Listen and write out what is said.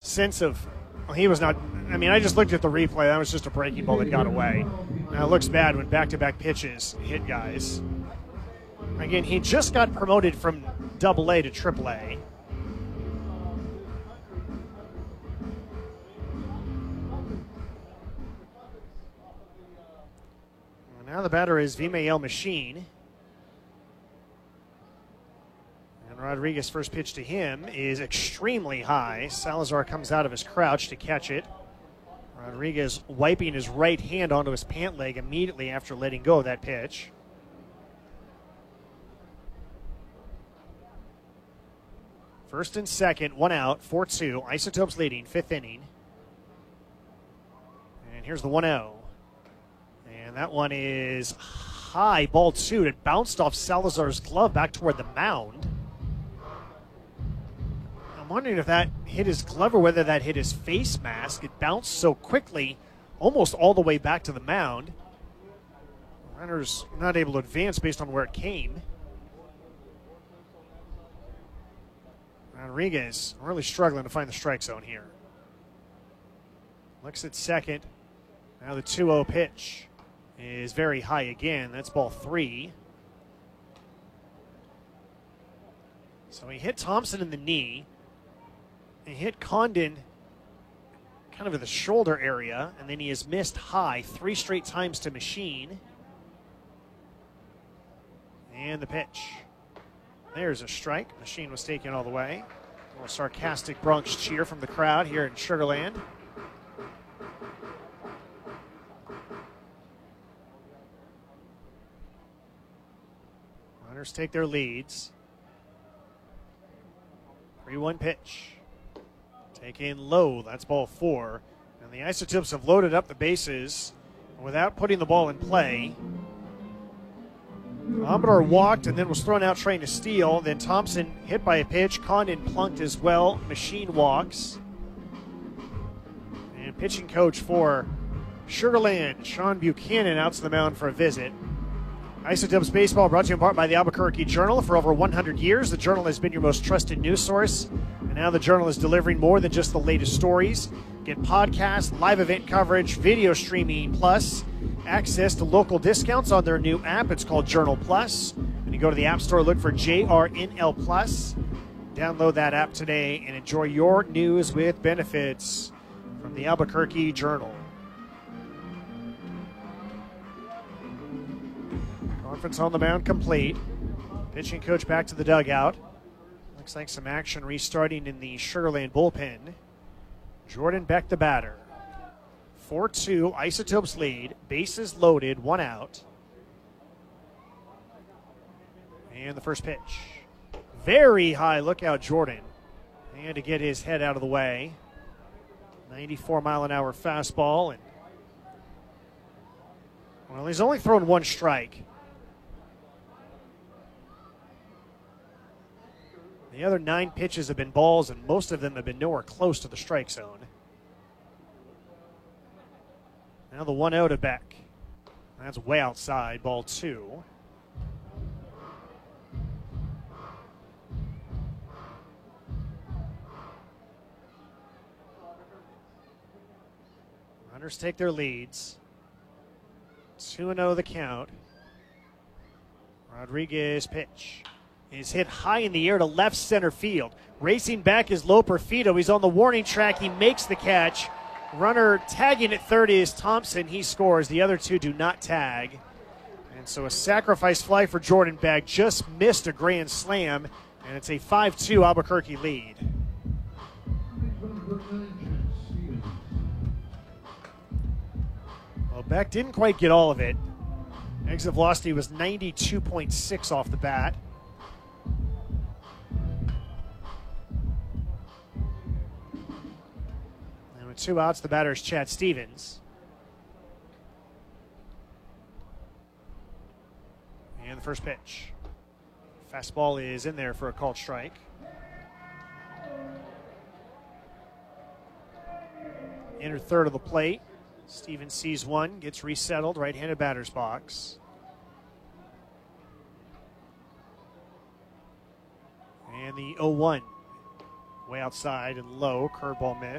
sense of, well, he was not. I mean, I just looked at the replay. That was just a breaking ball that got away. Now, it looks bad when back-to-back pitches hit guys. Again, he just got promoted from Double-A to Triple-A. Now the batter is Vimael Machine. And Rodriguez's first pitch to him is extremely high. Salazar comes out of his crouch to catch it. Rodriguez wiping his right hand onto his pant leg immediately after letting go of that pitch. First and second, one out, 4-2. Isotopes leading, fifth inning. And here's the 1-0. And that one is high, ball two. It bounced off Salazar's glove back toward the mound. I'm wondering if that hit his glove or whether that hit his face mask. It bounced so quickly, almost all the way back to the mound. Runner's not able to advance based on where it came. Rodriguez really struggling to find the strike zone here. Looks at second. Now the 2-0 pitch is very high again. That's ball three. So he hit Thompson in the knee. He hit Condon kind of in the shoulder area, and then he has missed high 3 straight times to Machine. And the pitch. There's a strike. Machine was taken all the way. A little sarcastic Bronx cheer from the crowd here in Sugar Land. Runners take their leads. 3-1 pitch. Taken low. That's ball four. And the Isotopes have loaded up the bases without putting the ball in play. Amador walked and then was thrown out trying to steal. Then Thompson hit by a pitch. Condon plunked as well. Machine walks. And pitching coach for Sugar Land, Sean Buchanan, out to the mound for a visit. Isotopes Baseball brought to you in part by the Albuquerque Journal. For over 100 years, the Journal has been your most trusted news source. And now the Journal is delivering more than just the latest stories. Get podcasts, live event coverage, video streaming, plus access to local discounts on their new app. It's called Journal Plus. When you go to the App Store, look for JRNL Plus. Download that app today and enjoy your news with benefits from the Albuquerque Journal. Conference on the mound complete. Pitching coach back to the dugout. Looks like some action restarting in the Sugar Land bullpen. Jordan Beck, the batter. 4-2, Isotopes lead. Bases loaded, one out. And the first pitch. Very high, look out, Jordan. And to get his head out of the way. 94-mile-an-hour fastball. And well, he's only thrown one strike. The other 9 pitches have been balls, and most of them have been nowhere close to the strike zone. Now the 1-0 to Beck. That's way outside, ball 2. Runners take their leads. 2-0 the count. Rodriguez pitch is hit high in the air to left center field. Racing back is Loperfido. He's on the warning track. He makes the catch. Runner tagging at third is Thompson. He scores. The other two do not tag. And so a sacrifice fly for Jordan Beck. Just missed a grand slam. And it's a 5-2 Albuquerque lead. Well, Beck didn't quite get all of it. Exit velocity was 92.6 off the bat. And with 2 outs, the batter is Chad Stevens. And the first pitch. Fastball is in there for a called strike. Inner third of the plate. Stevens sees one, gets resettled, right-handed batter's box. And the 0-1, way outside and low, curveball miss.